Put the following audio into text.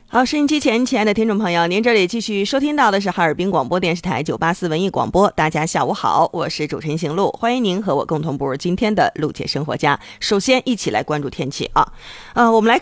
好，收音机前亲爱的听众朋友，您这里继续收听到的是哈尔滨广播电视台984文艺广播。大家下午好，我是主持人邢璐，欢迎您和我共同步入今天的陆姐生活家。首先一起来关注天气啊，我们来